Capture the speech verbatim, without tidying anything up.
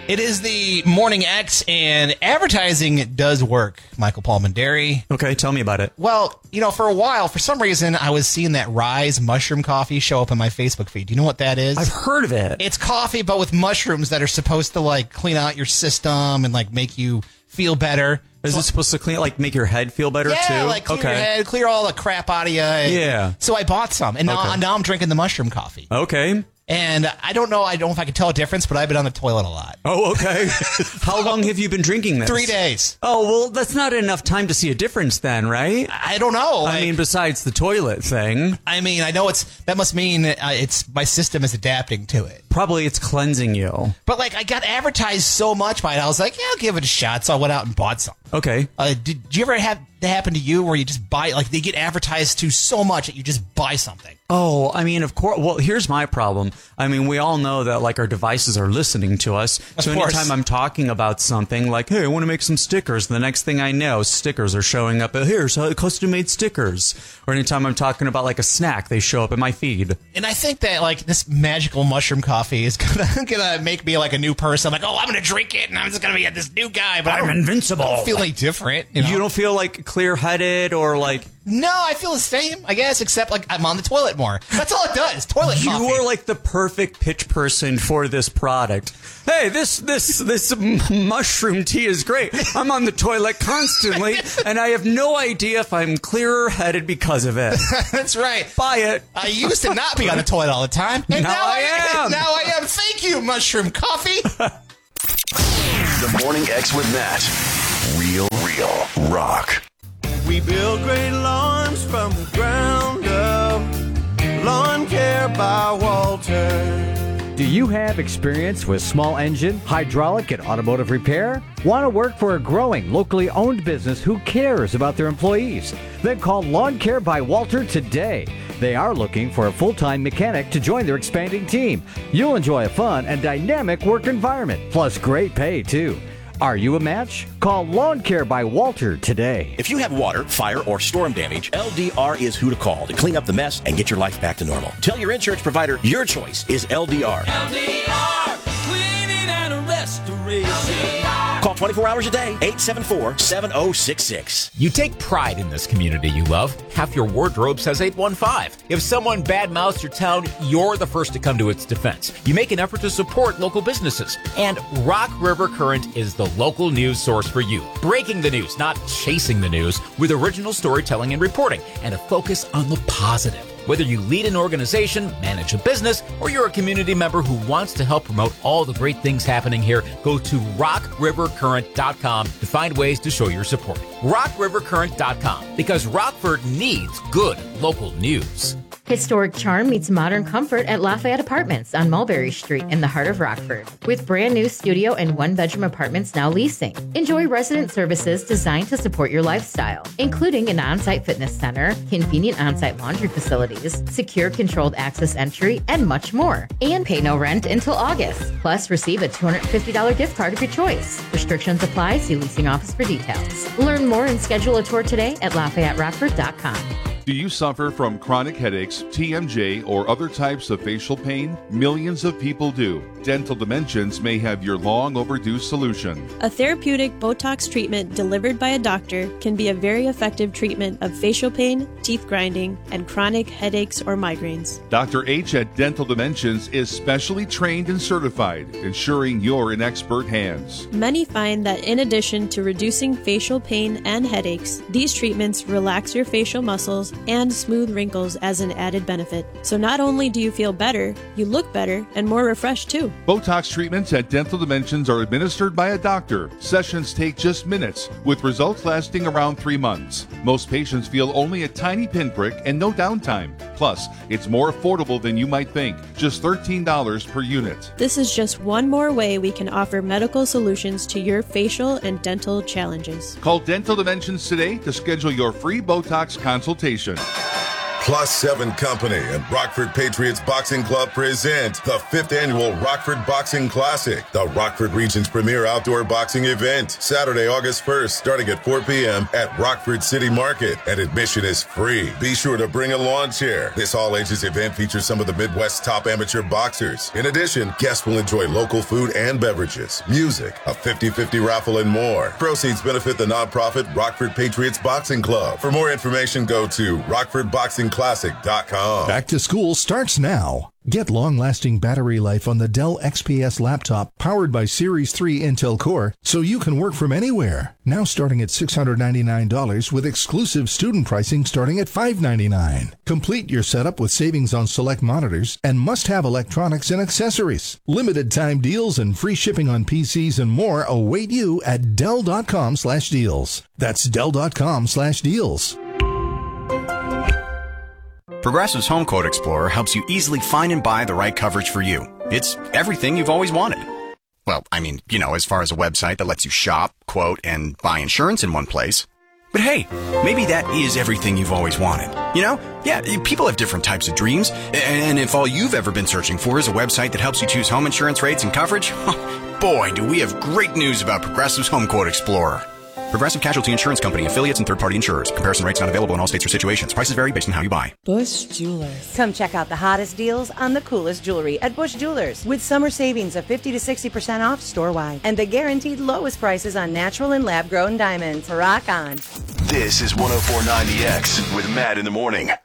It is the Morning X, and advertising does work, Michael Palmendary. Okay, tell me about it. Well, you know, for a while, for some reason, I was seeing that Rise mushroom coffee show up on my Facebook feed. Do you know what that is? I've heard of it. It's coffee, but with mushrooms that are supposed to, like, clean out your system and, like, make you feel better. Is so, it supposed to clean, like, make your head feel better, yeah, too? Yeah, like, clear okay. your head, clear all the crap out of you. Yeah. So I bought some, and now, okay. now I'm drinking the mushroom coffee. Okay. And I don't know, I don't know if I can tell a difference, but I've been on the toilet a lot. Oh, okay. How long have you been drinking this? Three days. Oh, well, that's not enough time to see a difference then, right? I don't know. I like, mean, besides the toilet thing. I mean, I know it's, that must mean uh, it's, my system is adapting to it. Probably it's cleansing you. But, like, I got advertised so much by it, I was like, yeah, I'll give it a shot. So I went out and bought some. Okay. Uh, did, did you ever have that happen to you where you just buy, like, they get advertised to so much that you just buy something? Oh, I mean, of course. Well, here's my problem. I mean, we all know that, like, our devices are listening to us. Of so course. anytime I'm talking about something like, hey, I want to make some stickers, the next thing I know, stickers are showing up. Here's custom-made stickers. Or anytime I'm talking about, like, a snack, they show up in my feed. And I think that, like, this magical mushroom coffee is gonna, gonna make me, like, a new person. I'm like, oh, I'm gonna drink it, and I'm just gonna be this new guy. But I'm I don't, invincible. I don't feel any different. You know? You don't feel, like, clear-headed or, like... No, I feel the same, I guess, except, like, I'm on the toilet more. That's all it does, toilet You coffee. are, like, the perfect pitch person for this product. Hey, this this this m- mushroom tea is great. I'm on the toilet constantly, and I have no idea if I'm clearer-headed because of it. That's right. Buy it. I used to not be on the toilet all the time. And Now now, I am. Now I am. Thank you, mushroom coffee. The Morning X with Matt. Real, real rock. We build great lawns from the ground up. Lawn Care by Walter. Do you have experience with small engine, hydraulic, and automotive repair? Want to work for a growing, locally owned business who cares about their employees? Then call Lawn Care by Walter today. They are looking for a full-time mechanic to join their expanding team. You'll enjoy a fun and dynamic work environment, plus great pay, too. Are you a match? Call Lawn Care by Walter today. If you have water, fire, or storm damage, L D R is who to call to clean up the mess and get your life back to normal. Tell your insurance provider your choice is L D R. L D R, cleaning and restoration. Call twenty-four hours a day, eight seven four, seven oh six six. You take pride in this community you love. Half your wardrobe says eight one five. If someone badmouths your town, you're the first to come to its defense. You make an effort to support local businesses. And Rock River Current is the local news source for you. Breaking the news, not chasing the news, with original storytelling and reporting, and a focus on the positive. Whether you lead an organization, manage a business, or you're a community member who wants to help promote all the great things happening here, go to rock river current dot com to find ways to show your support. rock river current dot com, because Rockford needs good local news. Historic charm meets modern comfort at Lafayette Apartments on Mulberry Street in the heart of Rockford. With brand new studio and one-bedroom apartments now leasing. Enjoy resident services designed to support your lifestyle, including an on-site fitness center, convenient on-site laundry facilities, secure controlled access entry, and much more. And pay no rent until August. Plus, receive a two hundred fifty dollars gift card of your choice. Restrictions apply. See leasing office for details. Learn more and schedule a tour today at Lafayette Rockford dot com. Do you suffer from chronic headaches, T M J, or other types of facial pain? Millions of people do. Dental Dimensions may have your long overdue solution. A therapeutic Botox treatment delivered by a doctor can be a very effective treatment of facial pain, teeth grinding, and chronic headaches or migraines. Doctor H at Dental Dimensions is specially trained and certified, ensuring you're in expert hands. Many find that in addition to reducing facial pain and headaches, these treatments relax your facial muscles and smooth wrinkles as an added benefit. So not only do you feel better, you look better and more refreshed too. Botox treatments at Dental Dimensions are administered by a doctor. Sessions take just minutes, with results lasting around three months. Most patients feel only a tiny pinprick and no downtime. Plus, it's more affordable than you might think, just thirteen dollars per unit. This is just one more way we can offer medical solutions to your facial and dental challenges. Call Dental Dimensions today to schedule your free Botox consultation. Plus seven Company and Rockford Patriots Boxing Club present the fifth annual Rockford Boxing Classic, the Rockford region's premier outdoor boxing event. Saturday, August first, starting at four p.m. at Rockford City Market, and admission is free. Be sure to bring a lawn chair. This all-ages event features some of the Midwest's top amateur boxers. In addition, guests will enjoy local food and beverages, music, a fifty-fifty raffle, and more. Proceeds benefit the nonprofit Rockford Patriots Boxing Club. For more information, go to rockford boxing classic dot com. Back to school starts now. Get long-lasting battery life on the Dell X P S laptop powered by Series three Intel Core so you can work from anywhere. Now starting at six hundred ninety-nine dollars with exclusive student pricing starting at five hundred ninety-nine dollars. Complete your setup with savings on select monitors and must-have electronics and accessories. Limited time deals and free shipping on P Cs and more await you at Dell.com slash deals. That's Dell.com slash deals. Progressive's Home Quote Explorer helps you easily find and buy the right coverage for you. It's everything you've always wanted. Well, I mean, you know, as far as a website that lets you shop, quote, and buy insurance in one place. But hey, maybe that is everything you've always wanted. You know? Yeah, people have different types of dreams. And if all you've ever been searching for is a website that helps you choose home insurance rates and coverage, boy, do we have great news about Progressive's Home Quote Explorer. Progressive Casualty Insurance Company, affiliates, and third-party insurers. Comparison rates not available in all states or situations. Prices vary based on how you buy. Bush Jewelers. Come check out the hottest deals on the coolest jewelry at Bush Jewelers, with summer savings of fifty to sixty percent off store-wide and the guaranteed lowest prices on natural and lab-grown diamonds. Rock on. This is one oh four point nine The X with Matt in the morning.